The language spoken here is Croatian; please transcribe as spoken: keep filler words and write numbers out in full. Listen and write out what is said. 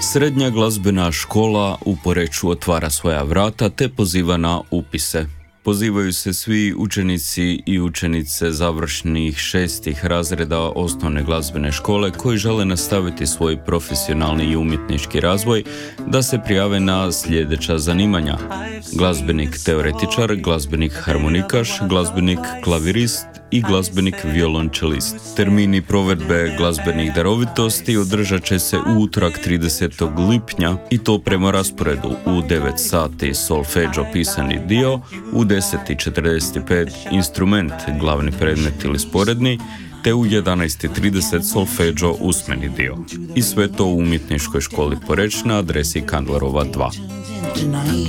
Srednja glazbena škola u Poreču otvara svoja vrata te poziva na upise. Pozivaju se svi učenici i učenice završnih šestih razreda osnovne glazbene škole koji žele nastaviti svoj profesionalni i umjetnički razvoj da se prijave na sljedeća zanimanja: glazbenik teoretičar, glazbenik harmonikaš, glazbenik klavirist i glazbenik violončelist. Termini provedbe glazbenih darovitosti održat će se u utorak tridesetog lipnja i to prema rasporedu: u devet sati solfeđo pisani dio, u deset i četrdeset pet instrument glavni predmet ili sporedni, te u jedanaest i trideset solfeđo usmeni dio. I sve to u umjetničkoj školi Poreč na adresi Kandlarova dva.